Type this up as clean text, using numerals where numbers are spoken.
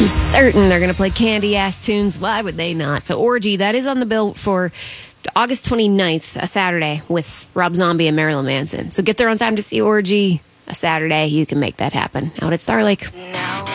I'm certain they're going to play candy-ass tunes. Why would they not? So Orgy, that is on the bill for August 29th, a Saturday, with Rob Zombie and Marilyn Manson. So get there on time to see Orgy. A Saturday, you can make that happen. Out at Star Lake.